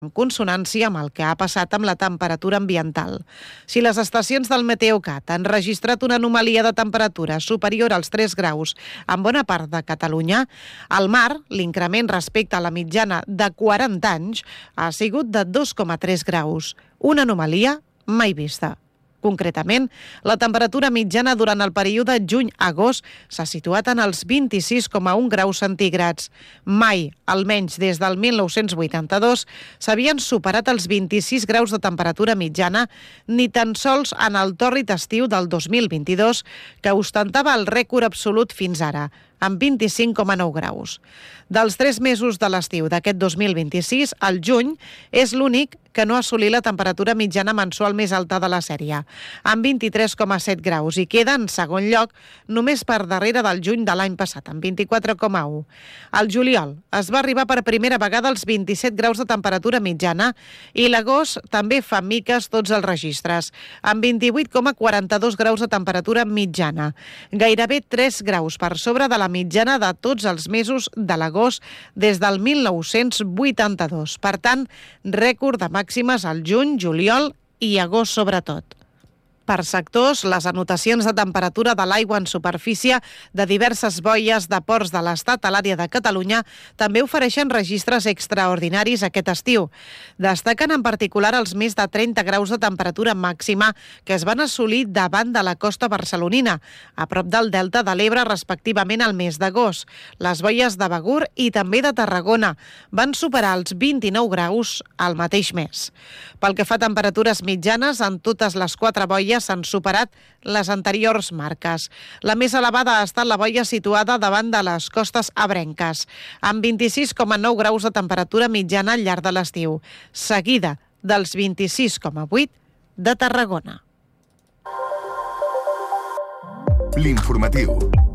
en consonància amb el que ha passat amb la temperatura ambiental. Si les estacions del Meteocat han registrat una anomalia de temperatura superior als 3 graus en bona part de Catalunya, al mar, l'increment respecte a la mitjana de 40 anys ha sigut de 2,3 graus, una anomalia mai vista. Concretament, la temperatura mitjana durant el període juny-agost s'ha situat en els 26,1 graus centígrads. Mai, almenys des del 1982, s'havien superat els 26 graus de temperatura mitjana, ni tan sols en el tòrrid estiu del 2022, que ostentava el rècord absolut fins ara, amb 25,9 graus. Dels 3 mesos de l'estiu d'aquest 2026, el juny és l'únic que no ha assolit la temperatura mitjana mensual més alta de la sèrie, amb 23,7 graus, i queda en segon lloc només per darrere del juny de l'any passat, amb 24,1. Al juliol es va arribar per primera vegada als 27 graus de temperatura mitjana i l'agost també fa miques tots els registres, amb 28,42 graus de temperatura mitjana, gairebé 3 graus per sobre de la mitjana de tots els mesos de l'agost des del 1982. Per tant, rècord de màximes al juny, juliol i agost sobretot. Per sectors, les anotacions de temperatura de l'aigua en superfície de diverses boies de ports de l'Estat a l'àrea de Catalunya també ofereixen registres extraordinaris aquest estiu. Destaquen en particular els més de 30 graus de temperatura màxima que es van assolir davant de la costa barcelonina, a prop del Delta de l'Ebre respectivament al mes d'agost. Les boies de Begur i també de Tarragona van superar els 29 graus al mateix mes. Pel que fa a temperatures mitjanes, en totes les 4 boies s'han superat les anteriors marques. La més elevada ha estat la boia situada davant de les costes ebrenques, amb 26,9 graus de temperatura mitjana al llarg de l'estiu, seguida dels 26,8 de Tarragona. L'informatiu.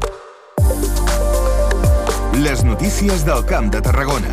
Les notícies del Camp de Tarragona.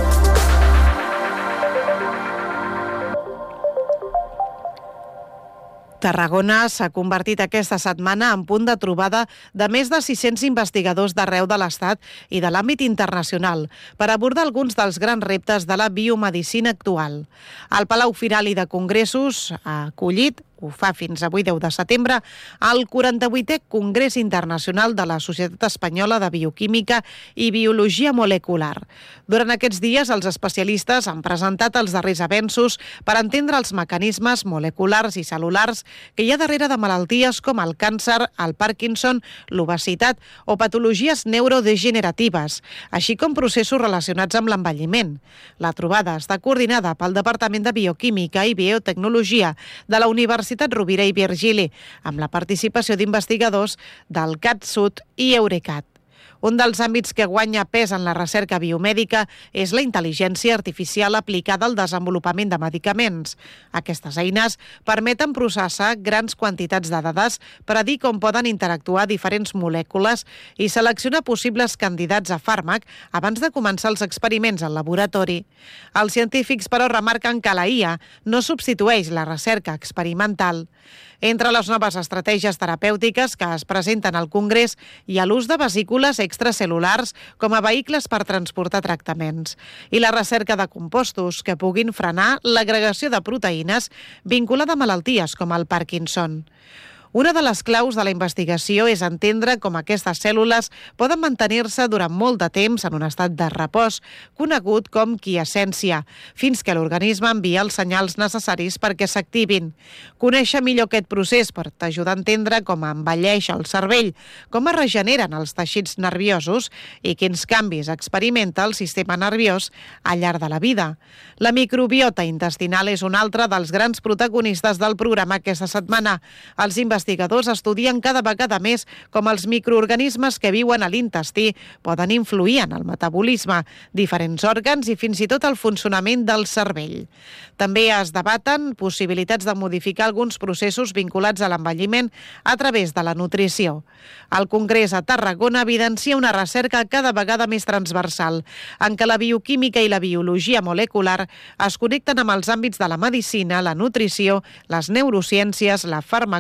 Tarragona s'ha convertit aquesta setmana en punt de trobada de més de 600 investigadors d'arreu de l'Estat i de l'àmbit internacional per abordar alguns dels grans reptes de la biomedicina actual. El Palau Firal i de Congressos ha acollit, ho fa fins avui 10 de setembre, el 48è Congrés Internacional de la Societat Espanyola de Bioquímica i Biologia Molecular. Durant aquests dies, els especialistes han presentat els darrers avenços per entendre els mecanismes moleculars i cel·lulars que hi ha darrere de malalties com el càncer, el Parkinson, l'obesitat o patologies neurodegeneratives, així com processos relacionats amb l'envelliment. La trobada està coordinada pel Departament de Bioquímica i Biotecnologia de la Universitat Rovira i Virgili, amb la participació d'investigadors del CatSud i Eurecat. Un dels àmbits que guanya pes en la recerca biomèdica és la intel·ligència artificial aplicada al desenvolupament de medicaments. Aquestes eines permeten processar grans quantitats de dades, predir com poden interactuar diferents molècules i seleccionar possibles candidats a fàrmac abans de començar els experiments al laboratori. Els científics, però, remarquen que la IA no substitueix la recerca experimental. Entre les noves estratègies terapèutiques que es presenten al Congrés hi ha l'ús de vesícules extracel·lulars com a vehicles per transportar tractaments i la recerca de compostos que puguin frenar l'agregació de proteïnes vinculada a malalties com el Parkinson. Una de les claus de la investigació és entendre com aquestes cèl·lules poden mantenir-se durant molt de temps en un estat de repòs, conegut com quiescència, fins que l'organisme envia els senyals necessaris perquè s'activin. Conèixer millor aquest procés pot ajudar a entendre com envelleix el cervell, com es regeneren els teixits nerviosos i quins canvis experimenta el sistema nerviós al llarg de la vida. La microbiota intestinal és un altre dels grans protagonistes del programa aquesta setmana. Els investigadors estudien cada vegada més com els microorganismes que viuen a l'intestí poden influir en el metabolisme, diferents òrgans i fins i tot el funcionament del cervell. També es debaten possibilitats de modificar alguns processos vinculats a l'envelliment a través de la nutrició. El Congrés a Tarragona evidencia una recerca cada vegada més transversal, en què la bioquímica i la biologia molecular es connecten amb els àmbits de la medicina, la nutrició, les neurociències, la farmacologia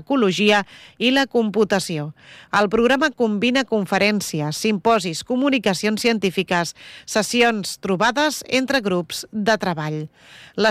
tecnologia i la computació. El programa combina conferències, simposis, comunicacions científiques, sessions, trobades entre grups de treball.